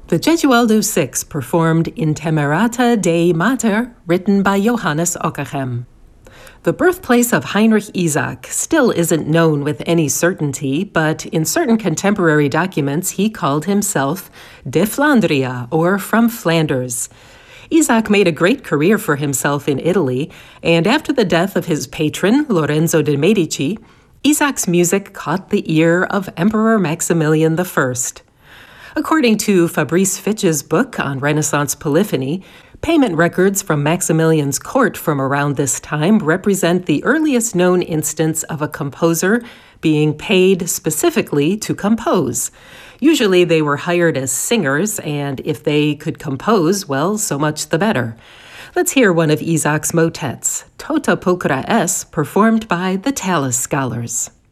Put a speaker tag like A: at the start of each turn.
A: The Gesualdo Six performed Intemerata Dei Mater, written by Johannes Ockeghem. The birthplace of Heinrich Isaac still isn't known with any certainty, but in certain contemporary documents he called himself De Flandria, or from Flanders. Isaac made a great career for himself in Italy, and after the death of his patron, Lorenzo de' Medici, Isaac's music caught the ear of Emperor Maximilian I. According to Fabrice Fitch's book on Renaissance polyphony, payment records from Maximilian's court from around this time represent the earliest known instance of a composer being paid specifically to compose. Usually they were hired as singers, and if they could compose, well, so much the better. Let's hear one of Isaac's motets, Tota Pulchra Es, performed by the Tallis Scholars.